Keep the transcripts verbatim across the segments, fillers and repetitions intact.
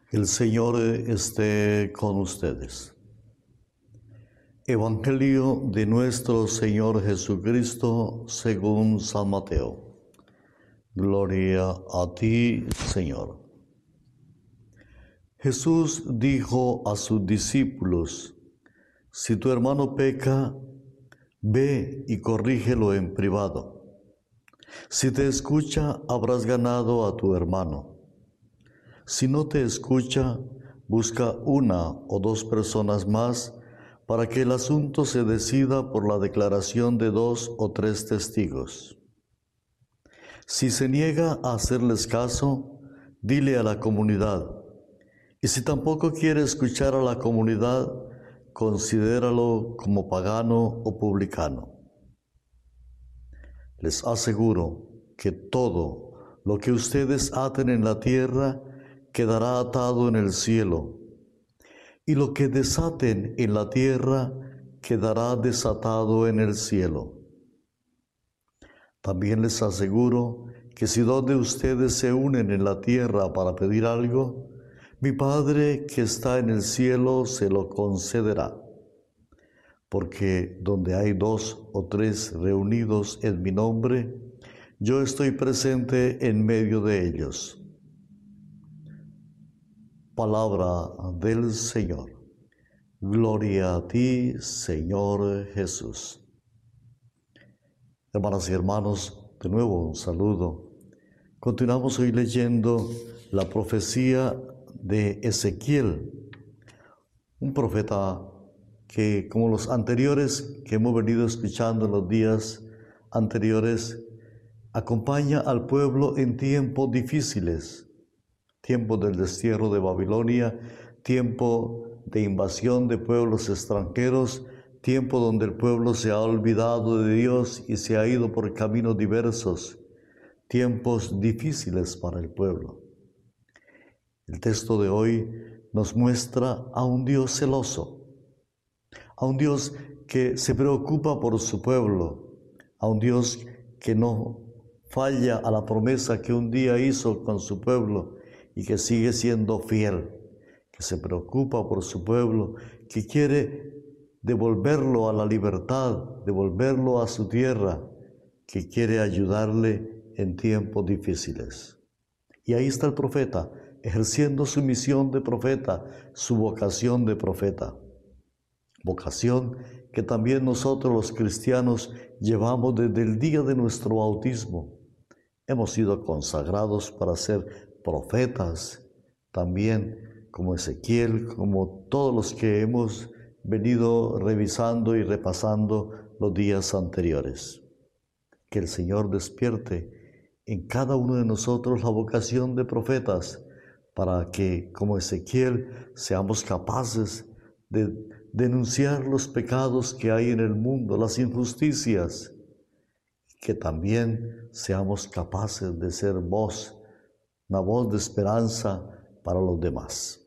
El Señor esté con ustedes. Evangelio de nuestro Señor Jesucristo según San Mateo. Gloria a ti, Señor. Jesús dijo a sus discípulos: si tu hermano peca, ve y corrígelo en privado. Si te escucha, habrás ganado a tu hermano. Si no te escucha, busca una o dos personas más para que el asunto se decida por la declaración de dos o tres testigos. Si se niega a hacerles caso, dile a la comunidad. Y si tampoco quiere escuchar a la comunidad, considéralo como pagano o publicano. Les aseguro que todo lo que ustedes aten en la tierra quedará atado en el cielo, y lo que desaten en la tierra quedará desatado en el cielo. También les aseguro que si dos de ustedes se unen en la tierra para pedir algo, mi Padre que está en el cielo se lo concederá. Porque donde hay dos o tres reunidos en mi nombre, yo estoy presente en medio de ellos. Palabra del Señor. Gloria a ti, Señor Jesús. Hermanas y hermanos, de nuevo un saludo. Continuamos hoy leyendo la profecía de Ezequiel, un profeta que, como los anteriores que hemos venido escuchando en los días anteriores, acompaña al pueblo en tiempos difíciles. Tiempo del destierro de Babilonia, tiempo de invasión de pueblos extranjeros, tiempo donde el pueblo se ha olvidado de Dios y se ha ido por caminos diversos, tiempos difíciles para el pueblo. El texto de hoy nos muestra a un Dios celoso, a un Dios que se preocupa por su pueblo, a un Dios que no falla a la promesa que un día hizo con su pueblo y que sigue siendo fiel, que se preocupa por su pueblo, que quiere devolverlo a la libertad, devolverlo a su tierra, que quiere ayudarle en tiempos difíciles. Y ahí está el profeta, ejerciendo su misión de profeta, su vocación de profeta. Vocación que también nosotros los cristianos llevamos desde el día de nuestro bautismo. Hemos sido consagrados para ser profetas, también como Ezequiel, como todos los que hemos venido revisando y repasando los días anteriores. Que el Señor despierte en cada uno de nosotros la vocación de profetas, para que, como Ezequiel, seamos capaces de denunciar los pecados que hay en el mundo, las injusticias, que también seamos capaces de ser voz, una voz de esperanza para los demás.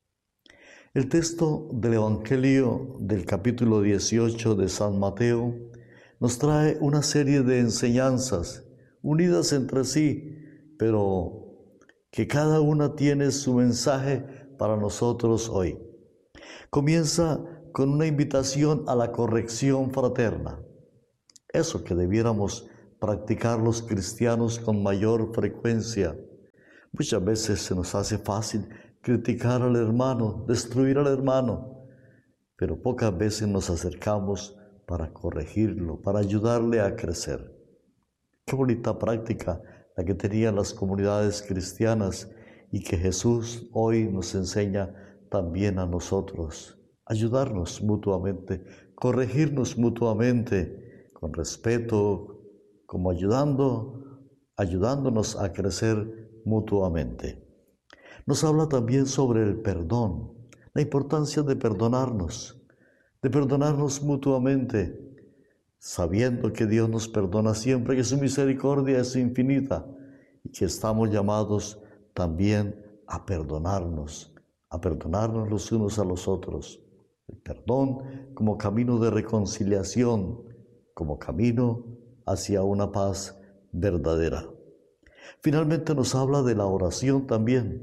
El texto del Evangelio del capítulo dieciocho de San Mateo nos trae una serie de enseñanzas unidas entre sí, pero que cada una tiene su mensaje para nosotros hoy. Comienza con una invitación a la corrección fraterna, eso que debiéramos practicar los cristianos con mayor frecuencia. Muchas veces se nos hace fácil criticar al hermano, destruir al hermano, pero pocas veces nos acercamos para corregirlo, para ayudarle a crecer. Qué bonita práctica la que tenían las comunidades cristianas y que Jesús hoy nos enseña también a nosotros. Ayudarnos mutuamente, corregirnos mutuamente, con respeto, como ayudando, ayudándonos a crecer mutuamente. Nos habla también sobre el perdón, la importancia de perdonarnos, de perdonarnos mutuamente, sabiendo que Dios nos perdona siempre, que su misericordia es infinita y que estamos llamados también a perdonarnos, a perdonarnos los unos a los otros. El perdón como camino de reconciliación, como camino hacia una paz verdadera. Finalmente nos habla de la oración también,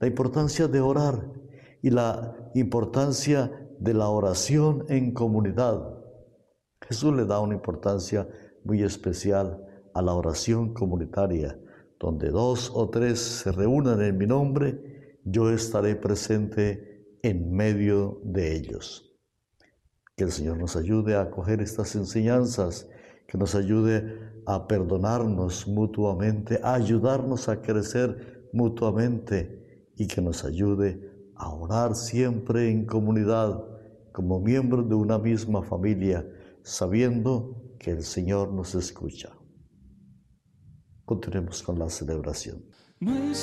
la importancia de orar y la importancia de la oración en comunidad. Jesús le da una importancia muy especial a la oración comunitaria, donde dos o tres se reúnan en mi nombre, yo estaré presente en medio de ellos. Que el Señor nos ayude a acoger estas enseñanzas, que nos ayude a perdonarnos mutuamente, a ayudarnos a crecer mutuamente y que nos ayude a orar siempre en comunidad, como miembros de una misma familia, sabiendo que el Señor nos escucha. Continuemos con la celebración.